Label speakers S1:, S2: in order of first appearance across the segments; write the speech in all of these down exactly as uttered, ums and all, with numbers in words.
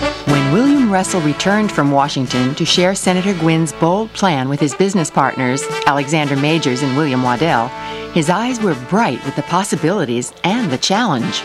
S1: When William Russell returned from Washington to share Senator Gwynn's bold plan with his business partners, Alexander Majors and William Waddell, his eyes were bright with the possibilities and the challenge.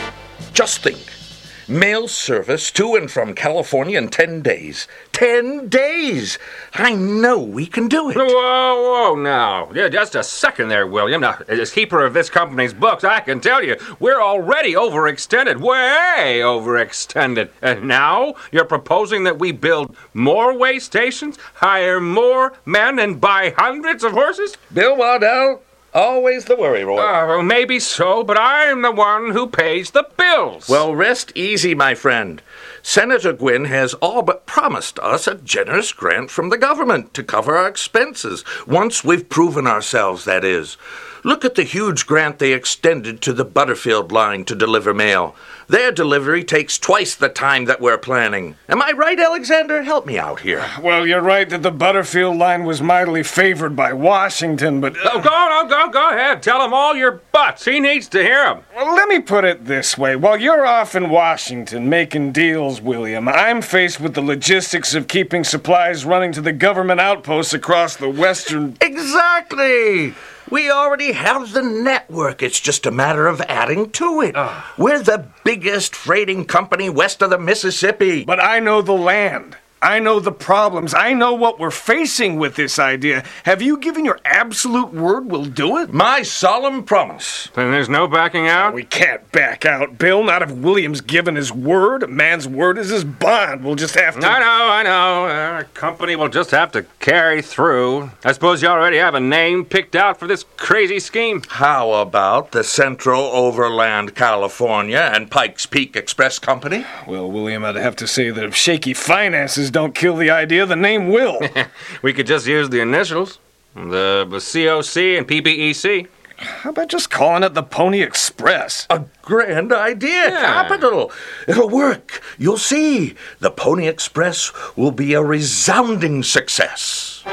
S2: Just think. Mail service to and from California in ten days. Ten days! I know we can do it.
S3: Whoa, whoa, now. Yeah, just a second there, William. Now, as keeper of this company's books, I can tell you, we're already overextended. Way overextended. And now, you're proposing that we build more way stations, hire more men, and buy hundreds of horses?
S2: Bill Waddell, always the worry, Roy.
S3: Uh, well, maybe so, but I'm the one who pays the bills.
S2: Well, rest easy, my friend. Senator Gwynn has all but promised us a generous grant from the government to cover our expenses, once we've proven ourselves, that is. Look at the huge grant they extended to the Butterfield line to deliver mail. Their delivery takes twice the time that we're planning. Am I right, Alexander? Help me out here.
S4: Well, you're right that the Butterfield line was mightily favored by Washington, but... Uh,
S3: oh, go, no, go, go ahead. Tell him all your butts. He needs to hear them.
S4: Well, let me put it this way. While you're off in Washington making deals, William, I'm faced with the logistics of keeping supplies running to the government outposts across the western...
S2: Exactly! We already have the network. It's just a matter of adding to it. Uh, We're the biggest freighting company west of the Mississippi.
S4: But I know the land. I know the problems. I know what we're facing with this idea. Have you given your absolute word we'll do it?
S2: My solemn promise.
S3: Then there's no backing out?
S4: We can't back out, Bill. Not if William's given his word. A man's word is his bond. We'll just have to...
S3: I know, I know. Our company will just have to carry through. I suppose you already have a name picked out for this crazy scheme.
S2: How about the Central Overland California and Pikes Peak Express Company?
S4: Well, William, I'd have to say that if shaky finances don't kill the idea, the name will.
S3: We could just use the initials. The, the C O C and P B E C.
S4: How about just calling it the Pony Express?
S2: A grand idea.
S3: Yeah.
S2: Capital. It'll work. You'll see. The Pony Express will be a resounding success.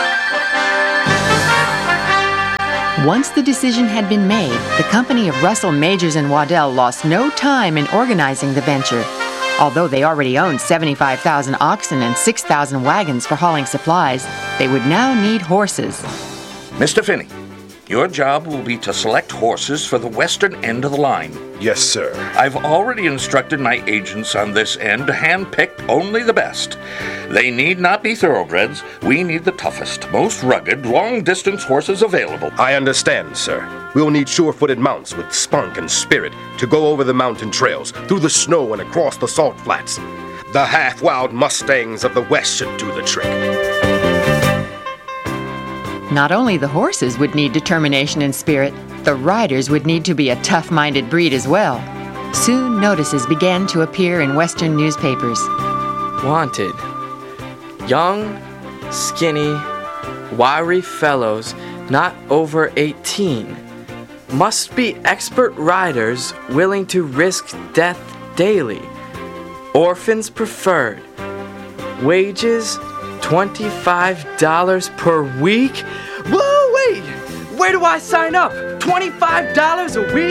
S1: Once the decision had been made, the company of Russell, Majors, and Waddell lost no time in organizing the venture. Although they already owned seventy-five thousand oxen and six thousand wagons for hauling supplies, they would now need horses.
S2: Mister Finney, your job will be to select horses for the western end of the line.
S4: Yes, sir.
S2: I've already instructed my agents on this end to handpick only the best. They need not be thoroughbreds. We need the toughest, most rugged, long-distance horses available.
S5: I understand, sir. We'll need sure-footed mounts with spunk and spirit to go over the mountain trails, through the snow and across the salt flats. The half-wild Mustangs of the West should do the trick.
S1: Not only the horses would need determination and spirit, the riders would need to be a tough-minded breed as well. Soon notices began to appear in Western newspapers.
S6: Wanted. Young, skinny, wiry fellows not over eighteen. Must be expert riders willing to risk death daily. Orphans preferred. Wages, twenty-five dollars per week? Whoa, wait! Where do I sign up? twenty-five dollars a week?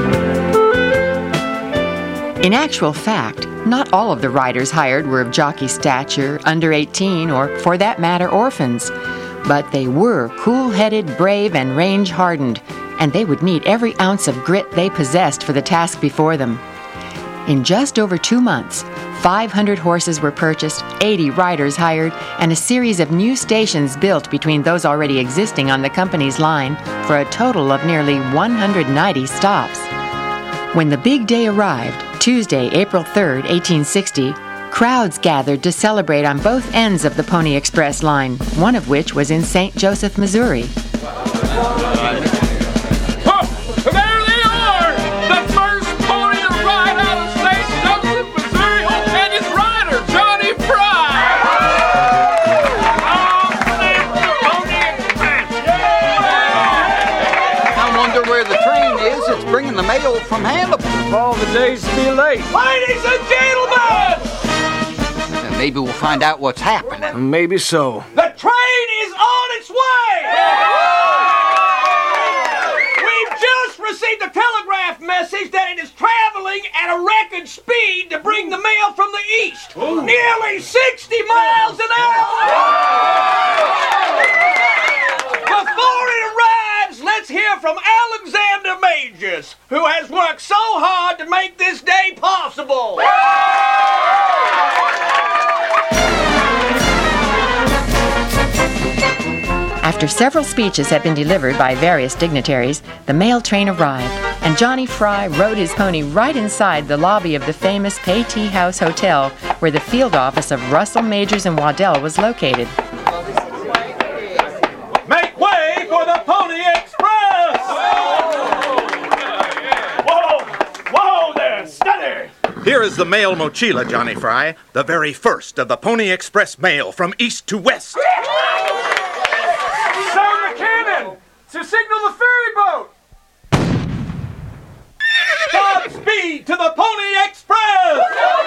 S1: In actual fact, not all of the riders hired were of jockey stature, under eighteen, or, for that matter, orphans. But they were cool-headed, brave, and range-hardened, and they would need every ounce of grit they possessed for the task before them. In just over two months, five hundred horses were purchased, eighty riders hired, and a series of new stations built between those already existing on the company's line for a total of nearly one hundred ninety stops. When the big day arrived, Tuesday, April third, eighteen sixty, crowds gathered to celebrate on both ends of the Pony Express line, one of which was in Saint Joseph, Missouri.
S7: Bringing the mail from Hannibal.
S4: All the days to be late.
S7: Ladies and gentlemen! And maybe we'll find out what's happening.
S4: Maybe so.
S7: The train is on its way! We've just received a telegraph message
S8: announces that it is traveling at a record speed to bring the mail from the east. Ooh. Nearly sixty miles an hour! Before it arrives, let's hear from Alexander Majors, who has worked so hard to make this day possible.
S1: After several speeches had been delivered by various dignitaries, the mail train arrived, and Johnny Fry rode his pony right inside the lobby of the famous Pay-Tea House Hotel, where the field office of Russell, Majors, and Waddell was located.
S8: Make way for the Pony Express! Whoa! Whoa there! Steady!
S9: Here is the mail mochila, Johnny Fry, the very first of the Pony Express mail from east to west.
S8: Sound the cannon! To signal the ferry boat! Godspeed to the Pony Express!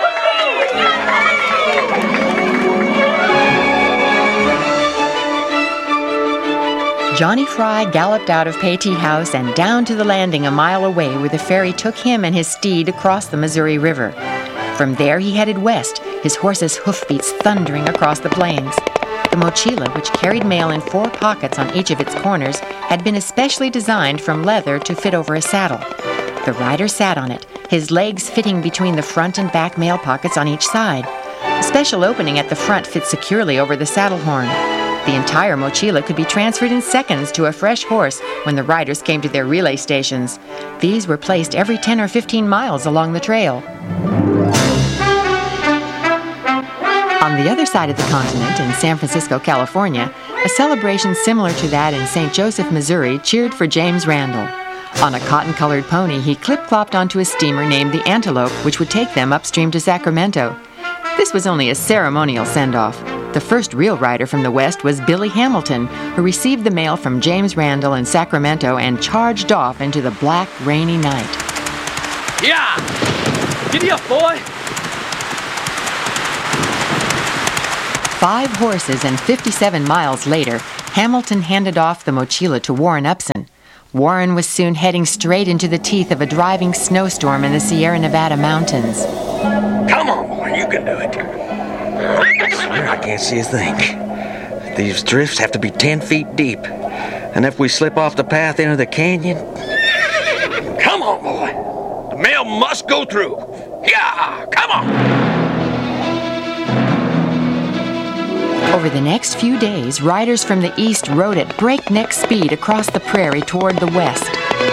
S1: Johnny Fry galloped out of Pay-Tea House and down to the landing a mile away where the ferry took him and his steed across the Missouri River. From there he headed west, his horse's hoofbeats thundering across the plains. The mochila, which carried mail in four pockets on each of its corners, had been especially designed from leather to fit over a saddle. The rider sat on it, his legs fitting between the front and back mail pockets on each side. A special opening at the front fit securely over the saddle horn. The entire mochila could be transferred in seconds to a fresh horse when the riders came to their relay stations. These were placed every ten or fifteen miles along the trail. On the other side of the continent, in San Francisco, California, a celebration similar to that in Saint Joseph, Missouri, cheered for James Randall. On a cotton-colored pony, he clip-clopped onto a steamer named the Antelope, which would take them upstream to Sacramento. This was only a ceremonial send-off. The first real rider from the West was Billy Hamilton, who received the mail from James Randall in Sacramento and charged off into the black, rainy night.
S6: Yeah! Giddy up, boy!
S1: Five horses and fifty-seven miles later, Hamilton handed off the mochila to Warren Upson. Warren was soon heading straight into the teeth of a driving snowstorm in the Sierra Nevada mountains.
S10: Come on, boy, you can do it. I swear I can't see a thing. These drifts have to be ten feet deep. And if we slip off the path into the canyon... Come on, boy. The mail must go through. Yeah, come on.
S1: Over the next few days, riders from the east rode at breakneck speed across the prairie toward the west.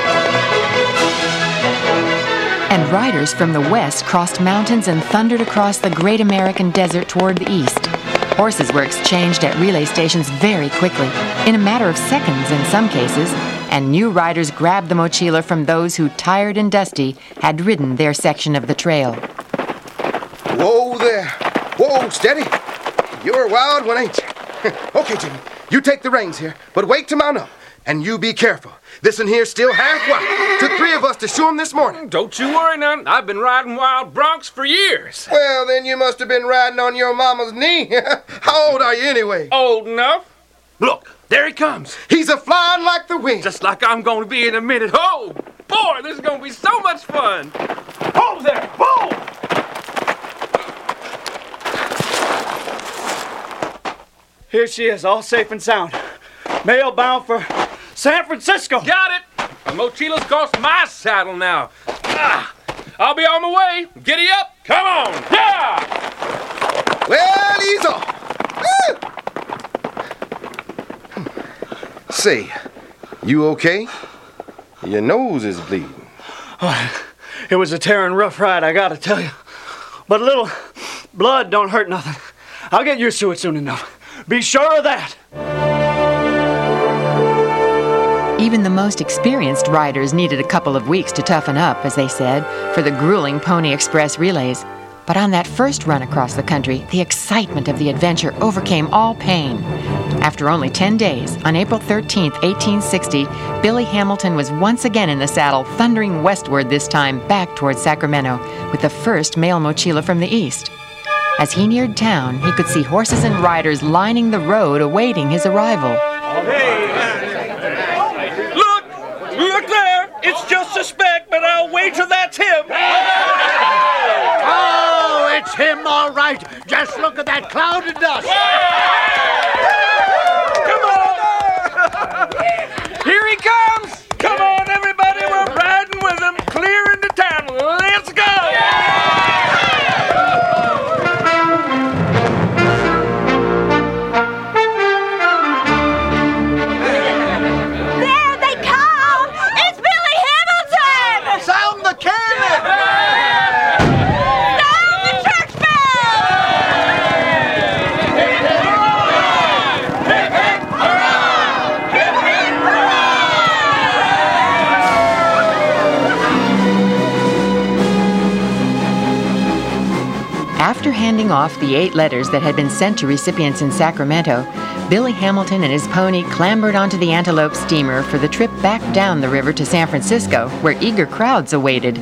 S1: And riders from the west crossed mountains and thundered across the great American desert toward the east. Horses were exchanged at relay stations very quickly, in a matter of seconds in some cases, and new riders grabbed the mochila from those who, tired and dusty, had ridden their section of the trail.
S5: Whoa there. Whoa, steady. You're a wild one, ain't you? Okay, Jimmy, you take the reins here, but wait to mount up. And you be careful. This one here's still half wild. Took three of us to shoe him this morning.
S3: Don't you worry none. I've been riding wild broncs for years.
S5: Well, then you must have been riding on your mama's knee. How old are you anyway?
S3: Old enough. Look, there he comes.
S5: He's a flying like the wind.
S3: Just like I'm going to be in a minute. Oh, boy, this is going to be so much fun.
S8: Hold there! Hold!
S11: Here she is, all safe and sound. Mail bound for San Francisco.
S3: Got it. The mochila's cost my saddle now. Ah, I'll be on my way. Giddy up. Come on. Yeah.
S5: Well, he's off. Say, you okay? Your nose is bleeding.
S11: Oh, it was a tearing rough ride, I gotta tell you. But a little blood don't hurt nothing. I'll get used to it soon enough. Be sure of that.
S1: Even the most experienced riders needed a couple of weeks to toughen up, as they said, for the grueling Pony Express relays. But on that first run across the country, the excitement of the adventure overcame all pain. After only ten days, on April thirteenth, eighteen sixty, Billy Hamilton was once again in the saddle, thundering westward this time back towards Sacramento, with the first mail mochila from the east. As he neared town, he could see horses and riders lining the road awaiting his arrival.
S8: Hey! Look! Look there! It's just a speck, but I'll wait wager that's him.
S12: Oh, it's him, all right. Just look at that cloud of dust.
S8: Come on. Here he comes. Come on, everybody. We're riding with him clear into town. Let's go.
S13: There they come. It's Billy Hamilton.
S12: Sound the cannon.
S13: Sound the church bell.
S1: After handing off the eight letters that had been sent to recipients in Sacramento, Billy Hamilton and his pony clambered onto the Antelope steamer for the trip back down the river to San Francisco, where eager crowds awaited.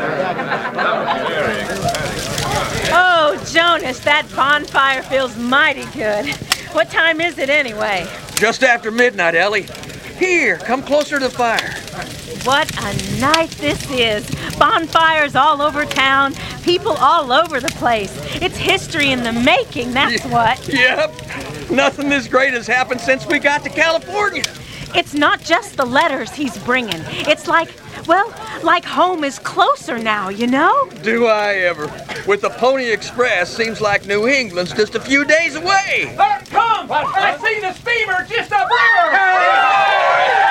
S14: Oh, Jonas, that bonfire feels mighty good. What time is it anyway?
S6: Just after midnight, Ellie. Here, come closer to the fire.
S14: What a night this is. Bonfires all over town, people all over the place. It's history in the making, that's what.
S6: Yep. Nothing this great has happened since we got to California.
S14: It's not just the letters he's bringing. It's like, well, like home is closer now, you know?
S6: Do I ever. With the Pony Express, seems like New England's just a few days away.
S8: Here it comes. I see the steamer just up there.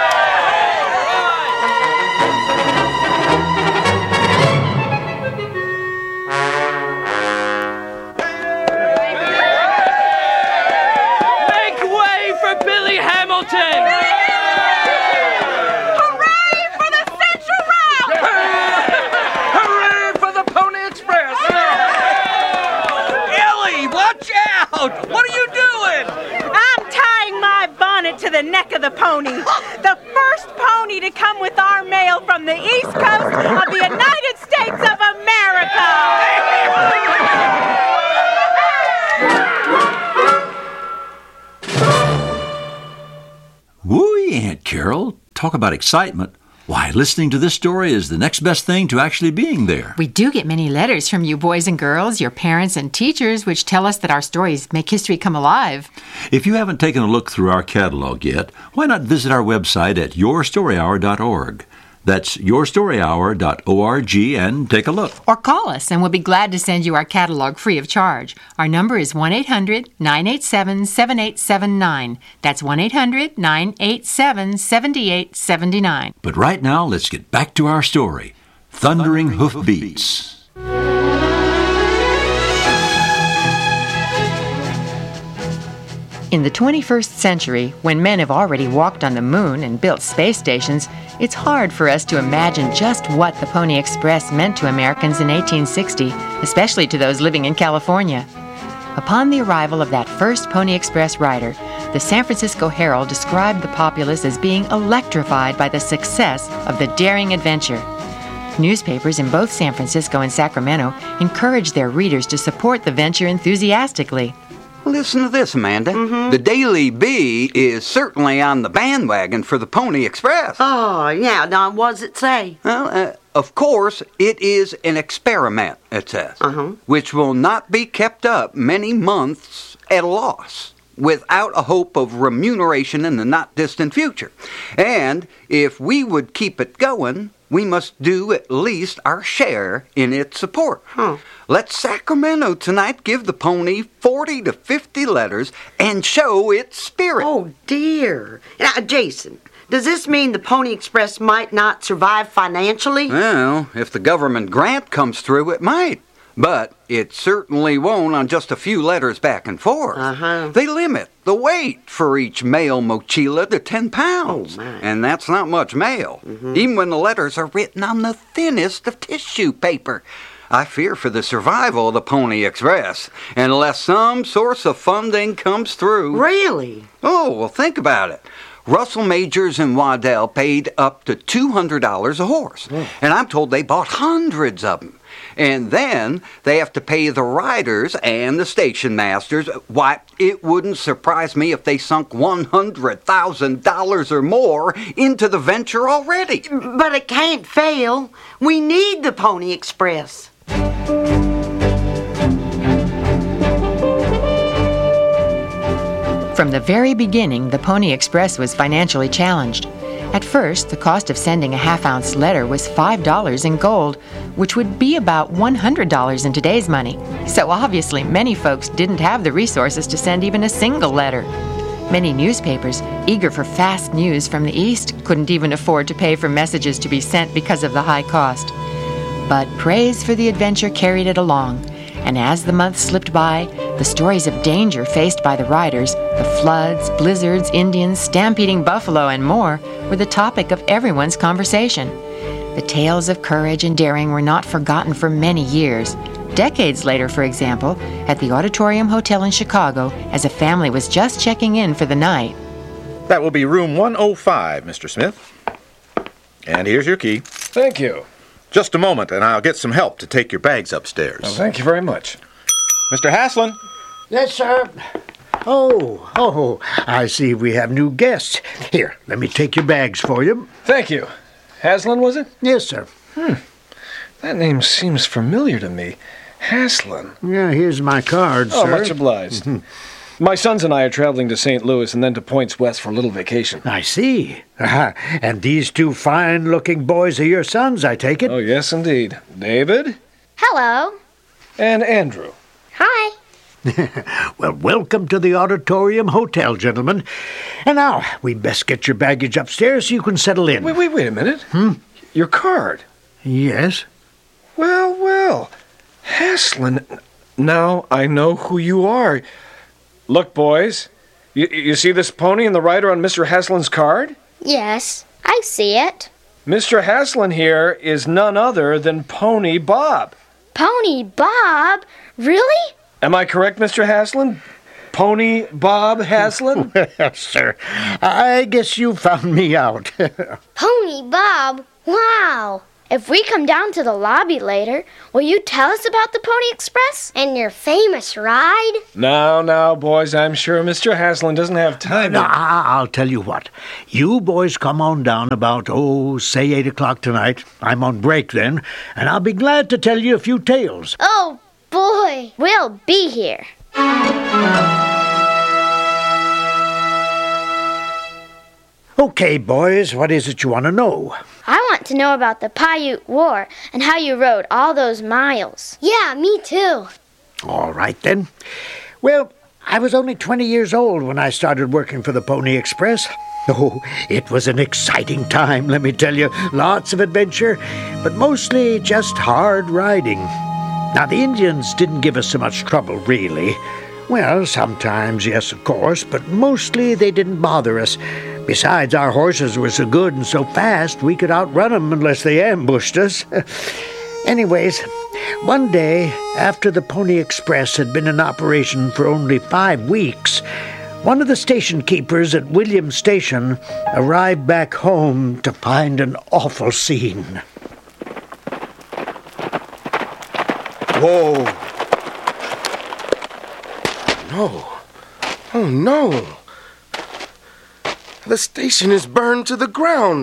S6: Hamilton!
S13: Hooray for the Central Route!
S6: Hooray for the Pony Express! Ellie, watch out! What are you doing?
S14: I'm tying my bonnet to the neck of the pony. The first pony to come with our mail from the East Coast of the United States of America!
S15: Woo-y, Aunt Carol. Talk about excitement. Why, listening to this story is the next best thing to actually being there.
S1: We do get many letters from you boys and girls, your parents and teachers, which tell us that our stories make history come alive.
S15: If you haven't taken a look through our catalog yet, why not visit our website at your story hour dot org. That's your story hour dot org and take a look.
S1: Or call us and we'll be glad to send you our catalog free of charge. Our number is one eight hundred nine eight seven seven eight seven nine. That's one eight hundred nine eight seven seven eight seven nine.
S15: But right now, let's get back to our story. Thundering Hoofbeats.
S1: In the twenty-first century, when men have already walked on the moon and built space stations, it's hard for us to imagine just what the Pony Express meant to Americans in eighteen sixty, especially to those living in California. Upon the arrival of that first Pony Express rider, the San Francisco Herald described the populace as being electrified by the success of the daring adventure. Newspapers in both San Francisco and Sacramento encouraged their readers to support the venture enthusiastically.
S16: Listen to this, Amanda. Mm-hmm. The Daily Bee is certainly on the bandwagon for the Pony Express.
S17: Oh, yeah. Now, what does it say?
S16: Well, uh, of course, it is an experiment, it says, uh-huh. which will not be kept up many months at a loss, without a hope of remuneration in the not-distant future. And if we would keep it going, we must do at least our share in its support. Huh. Let Sacramento tonight give the pony forty to fifty letters and show its spirit.
S17: Oh, dear. Now, Jason, does this mean the Pony Express might not survive financially?
S16: Well, if the government grant comes through, it might. But it certainly won't on just a few letters back and forth. Uh-huh. They limit the weight for each mail mochila to ten pounds. Oh, my. And that's not much mail, mm-hmm. even when the letters are written on the thinnest of tissue paper. I fear for the survival of the Pony Express, unless some source of funding comes through.
S17: Really?
S16: Oh, well, think about it. Russell Majors and Waddell paid up to two hundred dollars a horse, oh. and I'm told they bought hundreds of them. And then they have to pay the riders and the station masters. Why, it wouldn't surprise me if they sunk one hundred thousand dollars or more into the venture already.
S17: But it can't fail. We need the Pony Express.
S1: From the very beginning, the Pony Express was financially challenged. At first, the cost of sending a half-ounce letter was five dollars in gold, which would be about one hundred dollars in today's money. So obviously, many folks didn't have the resources to send even a single letter. Many newspapers, eager for fast news from the East, couldn't even afford to pay for messages to be sent because of the high cost. But praise for the adventure carried it along. And as the months slipped by, the stories of danger faced by the riders, the floods, blizzards, Indians, stampeding buffalo, and more, were the topic of everyone's conversation. The tales of courage and daring were not forgotten for many years. Decades later, for example, at the Auditorium Hotel in Chicago, as a family was just checking in for the night.
S9: That will be room one oh five, Mister Smith. And here's your key.
S4: Thank you.
S9: Just a moment, and I'll get some help to take your bags upstairs.
S4: Oh, thank you very much.
S9: Mister Haslund?
S12: Yes, sir. Oh, oh, I see we have new guests. Here, let me take your bags for you.
S4: Thank you. Haslund, was it?
S12: Yes, sir.
S4: Hmm. That name seems familiar to me. Haslund.
S12: Yeah, here's my card,
S4: oh,
S12: sir.
S4: Oh, much obliged. My sons and I are traveling to Saint Louis and then to Points West for a little vacation.
S12: I see. Uh-huh. And these two fine-looking boys are your sons, I take it?
S4: Oh, yes, indeed. David?
S18: Hello.
S4: And Andrew.
S18: Hi.
S12: Well, welcome to the Auditorium Hotel, gentlemen. And now, we'd best get your baggage upstairs so you can settle in.
S4: Wait, wait, wait a minute.
S12: Hmm?
S4: Your card?
S12: Yes?
S4: Well, well. Haslund, now I know who you are. Look, boys, you, you see this pony and the rider on Mister Haslund's card?
S18: Yes, I see it.
S4: Mister Haslund here is none other than Pony Bob.
S18: Pony Bob? Really?
S4: Am I correct, Mister Haslund? Pony Bob Haslund?
S12: Well, sir, I guess you found me out.
S18: Pony Bob? Wow. If we come down to the lobby later, will you tell us about the Pony Express and your famous ride?
S4: Now, now, boys, I'm sure Mister Haslund doesn't have time.
S12: No,
S4: to...
S12: I'll tell you what. You boys come on down about, oh, say eight o'clock tonight. I'm on break then, and I'll be glad to tell you a few tales.
S18: Oh, boy, we'll be here.
S12: Okay, boys, what is it you want to know?
S18: I want to know about the Paiute War and how you rode all those miles. Yeah, me too.
S12: All right, then. Well, I was only twenty years old when I started working for the Pony Express. Oh, it was an exciting time, let me tell you. Lots of adventure, but mostly just hard riding. Now, the Indians didn't give us so much trouble, really. Well, sometimes, yes, of course, but mostly they didn't bother us. Besides, our horses were so good and so fast, we could outrun them unless they ambushed us. Anyways, one day, after the Pony Express had been in operation for only five weeks, one of the station keepers at Williams Station arrived back home to find an awful scene.
S5: Whoa. No. Oh, no. The station is burned to the ground.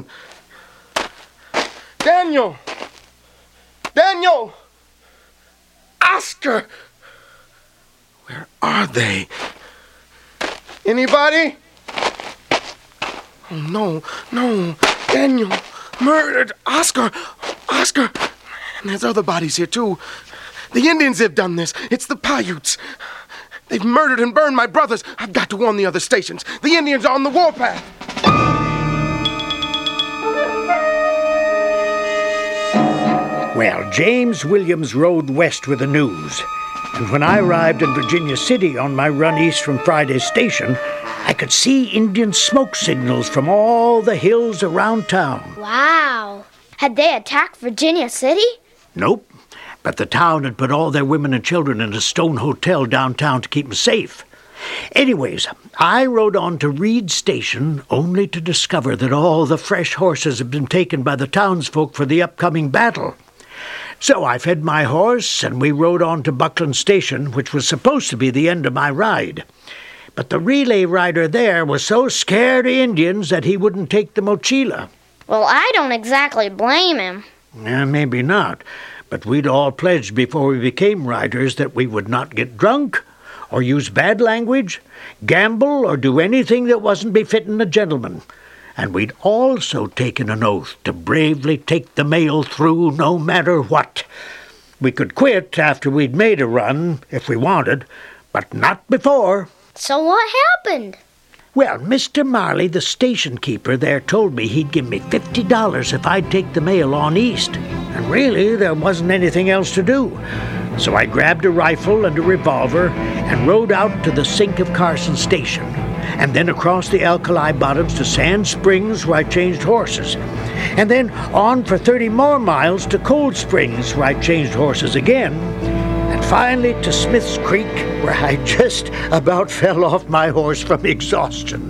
S5: Daniel! Daniel! Oscar! Where are they? Anybody? Oh, no, no. Daniel murdered Oscar. Oscar. And there's other bodies here, too. The Indians have done this. It's the Paiutes. They've murdered and burned my brothers. I've got to warn the other stations. The Indians are on the warpath.
S12: Well, James Williams rode west with the news. And when I arrived in Virginia City on my run east from Friday's station, I could see Indian smoke signals from all the hills around town.
S18: Wow. Had they attacked Virginia City?
S12: Nope. But the town had put all their women and children in a stone hotel downtown to keep them safe. Anyways, I rode on to Reed Station only to discover that all the fresh horses had been taken by the townsfolk for the upcoming battle. So I fed my horse, and we rode on to Buckland Station, which was supposed to be the end of my ride. But the relay rider there was so scared of Indians that he wouldn't take the mochila.
S18: Well, I don't exactly blame him.
S12: Eh, maybe not, but we'd all pledged before we became riders that we would not get drunk, or use bad language, gamble, or do anything that wasn't befitting a gentleman. And we'd also taken an oath to bravely take the mail through no matter what. We could quit after we'd made a run, if we wanted, but not before.
S18: So what happened?
S12: Well, Mister Marley, the station keeper there, told me he'd give me fifty dollars if I'd take the mail on east. And really, there wasn't anything else to do. So I grabbed a rifle and a revolver and rode out to the sink of Carson Station, and then across the Alkali Bottoms to Sand Springs, where I changed horses, and then on for thirty more miles to Cold Springs, where I changed horses again, and finally to Smith's Creek, where I just about fell off my horse from exhaustion.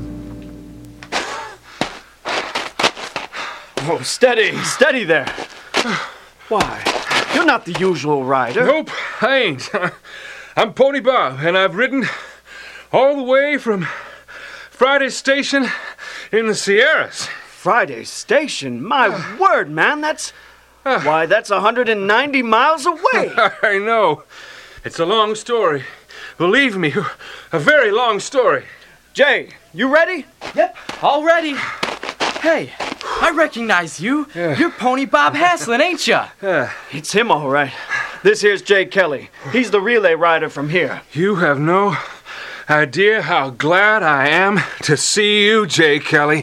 S11: Oh, steady, steady there. Why? You're not the usual rider.
S3: Nope, I ain't. I'm Pony Bob, and I've ridden all the way from Friday Station in the Sierras.
S11: Friday Station? My word, man, that's... Why, that's one hundred ninety miles away.
S3: I know. It's a long story. Believe me, a very long story.
S11: Jay, you ready?
S19: Yep, all ready. Hey, I recognize you.
S11: Yeah.
S19: You're Pony Bob Haslin, ain't ya?
S11: Yeah, it's him, all right. This here's Jay Kelly. He's the relay rider from here.
S3: You have no idea how glad I am to see you, Jay Kelly.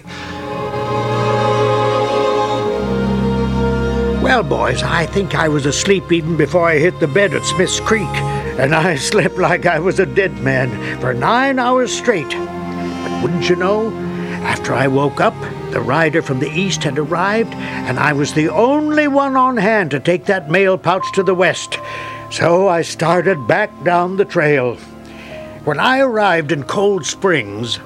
S12: Well, boys, I think I was asleep even before I hit the bed at Smith's Creek, and I slept like I was a dead man for nine hours straight. But wouldn't you know, after I woke up, the rider from the east had arrived, and I was the only one on hand to take that mail pouch to the west. So I started back down the trail. When I arrived in Cold Springs...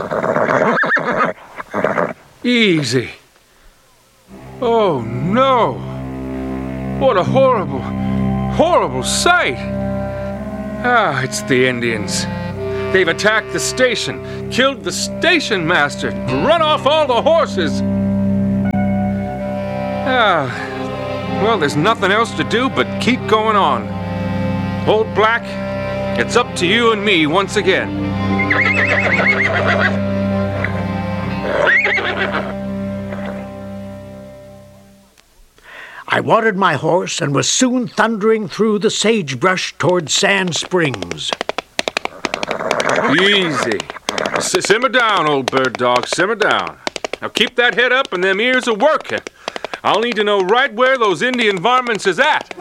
S3: Easy. Oh, no. What a horrible, horrible sight. Ah, it's the Indians. They've attacked the station, killed the station master, run off all the horses. Ah, well, there's nothing else to do but keep going on. Old Black, it's up to you and me once again.
S12: I watered my horse and was soon thundering through the sagebrush toward Sand Springs.
S3: Easy. S- simmer down, old bird dog, simmer down. Now keep that head up and them ears a working. I'll need to know right where those Indian varmints is at.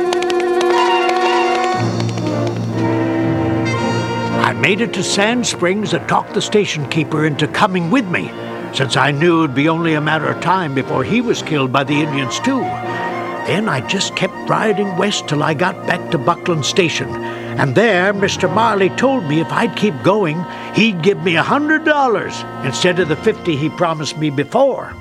S12: I made it to Sand Springs and talked the station keeper into coming with me, since I knew it'd be only a matter of time before he was killed by the Indians, too. Then I just kept riding west till I got back to Buckland Station, and there Mister Marley told me if I'd keep going, he'd give me a hundred dollars instead of the fifty he promised me before.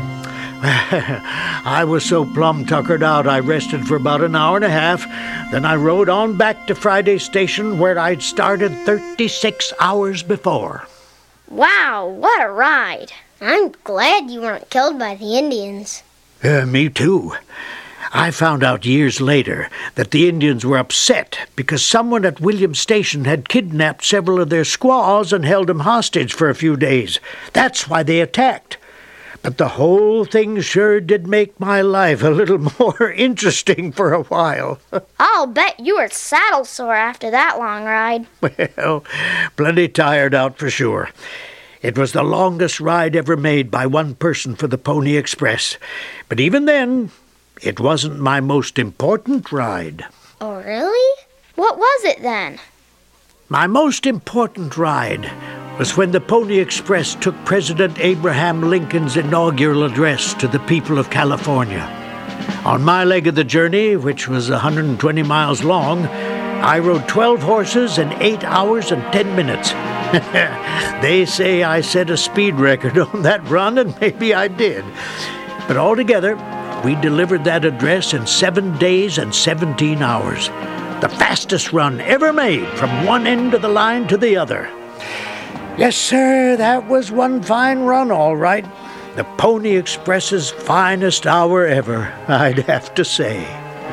S12: I was so plumb tuckered out I rested for about an hour and a half. Then I rode on back to Friday Station, where I'd started thirty-six hours before.
S18: Wow, what a ride. I'm glad you weren't killed by the Indians.
S12: Uh, me too. I found out years later that the Indians were upset because someone at Williams Station had kidnapped several of their squaws and held them hostage for a few days. That's why they attacked. But the whole thing sure did make my life a little more interesting for a while.
S18: I'll bet you were saddle sore after that long ride.
S12: Well, plenty tired out for sure. It was the longest ride ever made by one person for the Pony Express. But even then, it wasn't my most important ride.
S18: Oh, really? What was it then?
S12: My most important ride was when the Pony Express took President Abraham Lincoln's inaugural address to the people of California. On my leg of the journey, which was one hundred twenty miles long, I rode twelve horses in eight hours and ten minutes. They say I set a speed record on that run, and maybe I did. But altogether, we delivered that address in seven days and seventeen hours. The fastest run ever made from one end of the line to the other. Yes, sir, that was one fine run, all right. The Pony Express's finest hour ever, I'd have to say.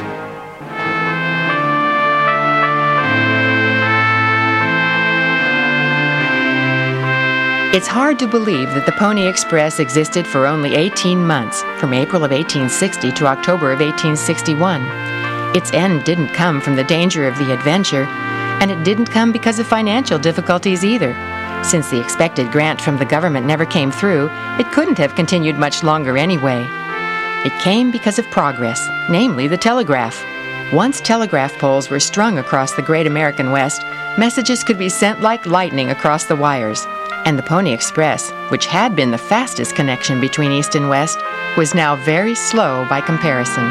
S1: It's hard to believe that the Pony Express existed for only eighteen months, from April of eighteen sixty to October of eighteen sixty-one. Its end didn't come from the danger of the adventure, and it didn't come because of financial difficulties either. Since the expected grant from the government never came through, it couldn't have continued much longer anyway. It came because of progress, namely the telegraph. Once telegraph poles were strung across the great American West, messages could be sent like lightning across the wires. And the Pony Express, which had been the fastest connection between East and West, was now very slow by comparison.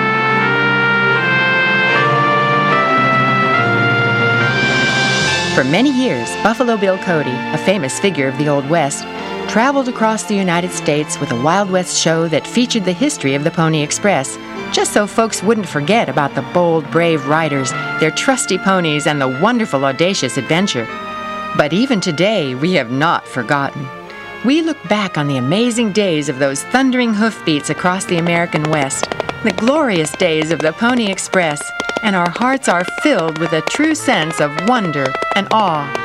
S1: For many years, Buffalo Bill Cody, a famous figure of the Old West, traveled across the United States with a Wild West show that featured the history of the Pony Express, just so folks wouldn't forget about the bold, brave riders, their trusty ponies, and the wonderful, audacious adventure. But even today, we have not forgotten. We look back on the amazing days of those thundering hoofbeats across the American West, the glorious days of the Pony Express, and our hearts are filled with a true sense of wonder and awe.